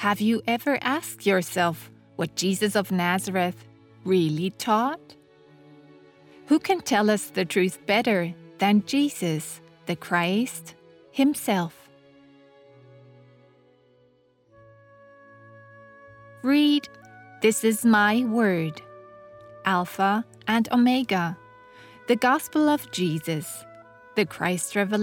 Have you ever asked yourself what Jesus of Nazareth really taught? Who can tell us the truth better than Jesus, the Christ, himself? Read, "This is my word," Alpha and Omega, the Gospel of Jesus, the Christ revelation.